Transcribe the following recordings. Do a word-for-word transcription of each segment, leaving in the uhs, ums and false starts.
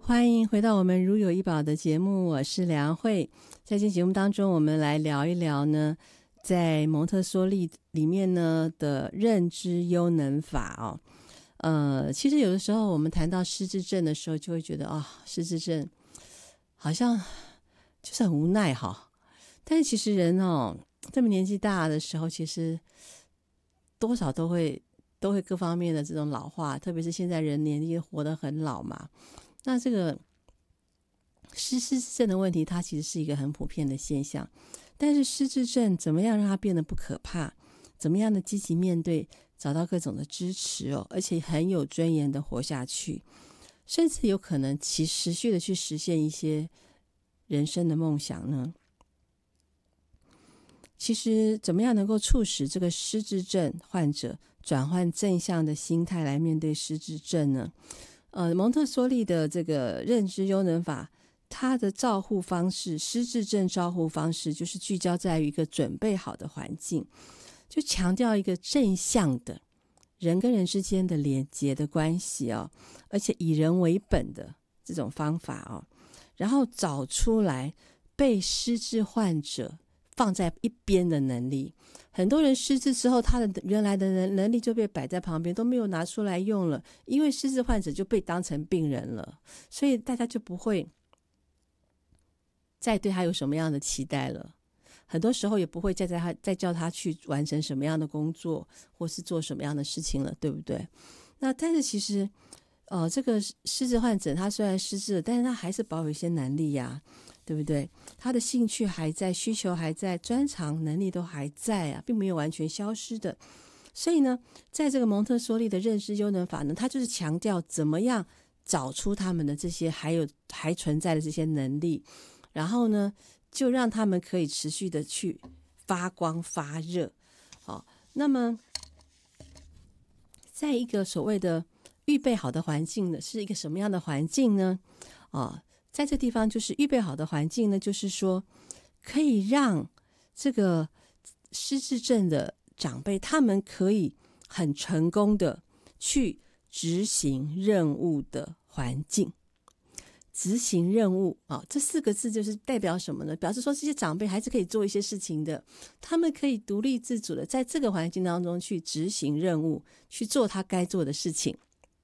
欢迎回到我们如有一宝的节目，我是梁慧。在今天节目当中，我们来聊一聊呢，在蒙特梭利里面呢的认知优能法哦。呃，其实有的时候我们谈到失智症的时候，就会觉得啊、哦，失智症好像就是很无奈哈。但是其实人哦，这么年纪大的时候，其实多少都会都会各方面的这种老化，特别是现在人年纪活得很老嘛。那这个失智症的问题，它其实是一个很普遍的现象。但是失智症怎么样让它变得不可怕？怎么样的积极面对，找到各种的支持哦，而且很有尊严的活下去，甚至有可能其持续的去实现一些人生的梦想呢？其实怎么样能够促使这个失智症患者转换正向的心态来面对失智症呢？呃，蒙特梭利的这个认知优能法，它的照护方式，失智症照护方式就是聚焦在于一个准备好的环境，就强调一个正向的人跟人之间的连结的关系哦，而且以人为本的这种方法哦，然后找出来被失智患者放在一边的能力。很多人失智之后，他的原来的能力就被摆在旁边，都没有拿出来用了，因为失智患者就被当成病人了，所以大家就不会再对他有什么样的期待了。很多时候也不会再, 他再叫他去完成什么样的工作，或是做什么样的事情了，对不对？那但是其实呃，这个失智患者他虽然失智了，但是他还是保有一些能力呀、啊，对不对？他的兴趣还在，需求还在，专长能力都还在啊，并没有完全消失的。所以呢，在这个蒙特梭利的认知优能法呢，他就是强调怎么样找出他们的这些还有还存在的这些能力，然后呢，就让他们可以持续的去发光发热。好，那么在一个所谓的预备好的环境呢，是一个什么样的环境呢？哦，在这地方就是预备好的环境呢，就是说可以让这个失智症的长辈他们可以很成功的去执行任务的环境。执行任务啊、哦，这四个字就是代表什么呢？表示说这些长辈还是可以做一些事情的，他们可以独立自主的在这个环境当中去执行任务，去做他该做的事情。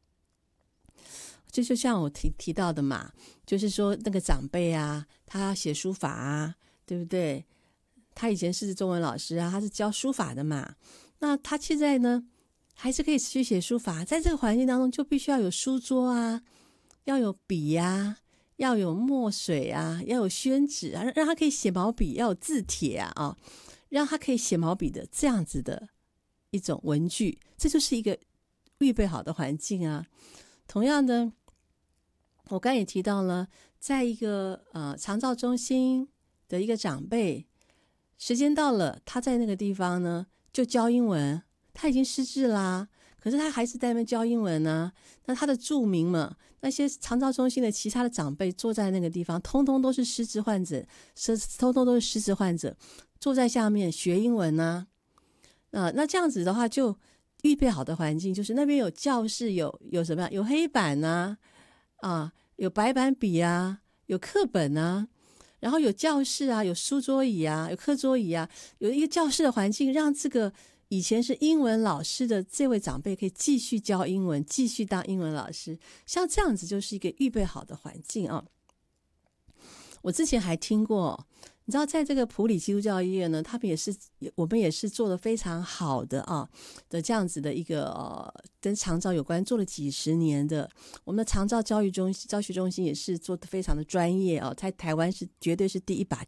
就就像我 提, 提到的嘛，就是说那个长辈啊，他写书法啊，对不对？他以前是中文老师啊，他是教书法的嘛，那他现在呢还是可以持续写书法，在这个环境当中就必须要有书桌啊，要有笔啊，要有墨水啊，要有宣纸啊，让他可以写毛笔，要有字帖啊、哦、让他可以写毛笔的这样子的一种文具，这就是一个预备好的环境啊。同样的，我刚才也提到了，在一个呃长照中心的一个长辈，时间到了，他在那个地方呢就教英文，他已经失智啦，可是他还是在那边教英文呢、啊。那他的住民们，那些长照中心的其他的长辈坐在那个地方，通通都是失智患者，通通都是失智患者，坐在下面学英文呢、啊。呃，那这样子的话，就预备好的环境就是那边有教室，有有什么样？有黑板啊，啊，有白板笔啊，有课本啊，然后有教室啊，有书桌椅啊，有课桌椅啊，有一个教室的环境，让这个以前是英文老师的这位长辈可以继续教英文，继续当英文老师。像这样子就是一个预备好的环境啊。我之前还听过，你知道在这个普里基督教医院呢，他们也是我们也是做的非常好的啊的这样子的一个呃跟长照有关，做了几十年的。我们的长照教育中心教学中心也是做的非常的专业啊，在台湾是绝对是第一把